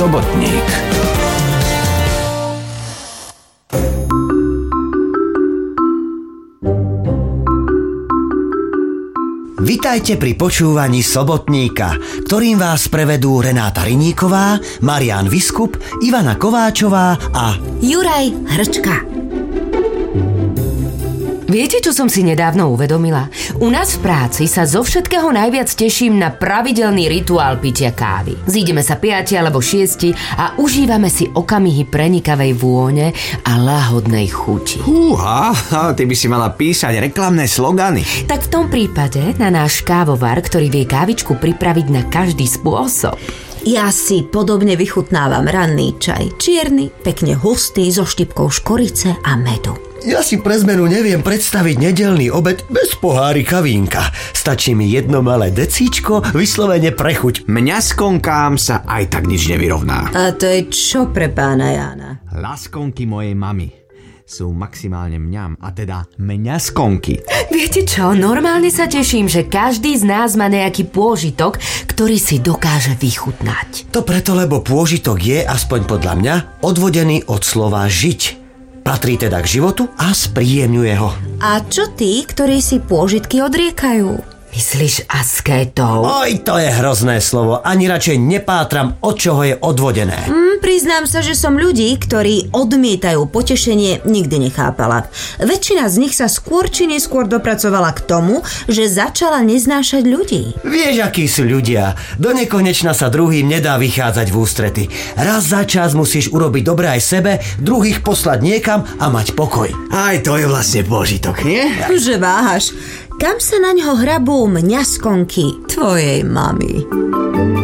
sobotník. Vitajte pri počúvaní Sobotníka, ktorým vás prevedú Renáta Riníková, Marián Viskup, Ivana Kováčová a Juraj Hrčka. Viete, čo som si nedávno uvedomila? U nás v práci sa zo všetkého najviac teším na pravidelný rituál pitia kávy. Zídeme sa 5 alebo 6 a užívame si okamihy prenikavej vône a lahodnej chuti. Húha, ty by si mala písať reklamné slogany. Tak v tom prípade na náš kávovar, ktorý vie kávičku pripraviť na každý spôsob. Ja si podobne vychutnávam ranný čaj. Čierny, pekne hustý, so štipkou škorice a medu. Ja si pre zmenu neviem predstaviť nedeľný obed bez pohárika vínka. Stačí mi jedno malé decíčko, vyslovene pre chuť. Mňaskonkám sa aj tak nič nevyrovná. A to je čo pre pána Jána? Laskonky mojej mamy sú maximálne mňam, a teda mňaskonky. Viete čo, normálne sa teším, že každý z nás má nejaký pôžitok, ktorý si dokáže vychutnať. To preto, lebo pôžitok je, aspoň podľa mňa, odvodený od slova žiť. Patrí teda k životu a spríjemňuje ho. A čo tí, ktorí si pôžitky odriekajú? Myslíš askétov? Oj, to je hrozné slovo. Ani radšej nepátram, od čoho je odvodené. Priznám sa, že som ľudí, ktorí odmietajú potešenie, nikdy nechápala. Väčšina z nich sa skôr či neskôr dopracovala k tomu, že začala neznášať ľudí. Vieš, akí sú ľudia. Do nekonečna sa druhým nedá vychádzať v ústrety. Raz za čas musíš urobiť dobre aj sebe, druhých poslať niekam a mať pokoj. Aj to je vlastne pôžitok, nie? Že váhaš. Kam sa na ňo hrabú mňaskonky tvojej mamy?